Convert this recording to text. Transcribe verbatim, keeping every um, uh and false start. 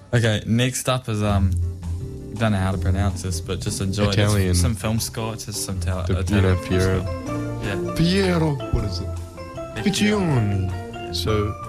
Okay, next up is um, don't know how to pronounce this, but just enjoy Italian. it. It's some film score. It's just some ta- The, Italian you know, Piero. film score. Yeah. Piero. What is it? Piccioni. So